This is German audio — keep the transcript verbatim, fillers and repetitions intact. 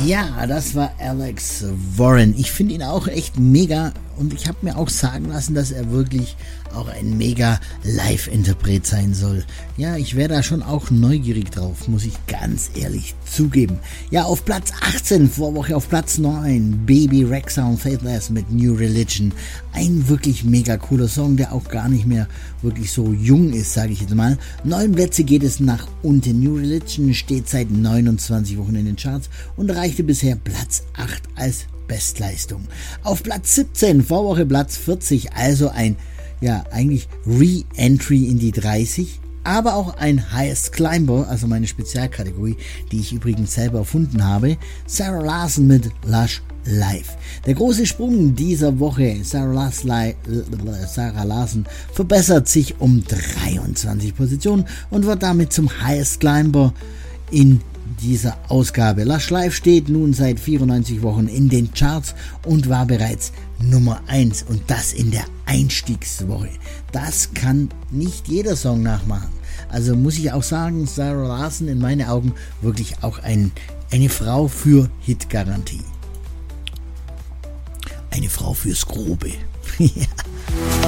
Ja, das war Alex Warren. Ich finde ihn auch echt mega und ich habe mir auch sagen lassen, dass er wirklich auch ein mega Live-Interpret sein soll. Ja, ich wäre da schon auch neugierig drauf, muss ich ganz ehrlich zugeben. Ja, auf Platz achtzehn, Vorwoche auf Platz neun, Baby Rexha und Faithless mit New Religion. Ein wirklich mega cooler Song, der auch gar nicht mehr wirklich so jung ist, sage ich jetzt mal. Neun Plätze geht es nach unten. New Religion steht seit neunundzwanzig Wochen in den Charts und erreichte bisher Platz acht als Bestleistung. Auf Platz siebzehn, Vorwoche Platz vierzig, also ein, ja, eigentlich Re-Entry in die dreißig, aber auch ein Highest Climber, also meine Spezialkategorie, die ich übrigens selber erfunden habe, Sarah Larson mit Lush Live. Der große Sprung dieser Woche, Sarah Larson, Sarah Larson verbessert sich um dreiundzwanzig Positionen und wird damit zum Highest Climber in dieser Ausgabe. Lush Live steht nun seit vierundneunzig Wochen in den Charts und war bereits Nummer eins und das in der Einstiegswoche. Das kann nicht jeder Song nachmachen. Also muss ich auch sagen, Sarah Larson in meinen Augen wirklich auch ein, eine Frau für Hitgarantie. Eine Frau fürs Grobe. Ja.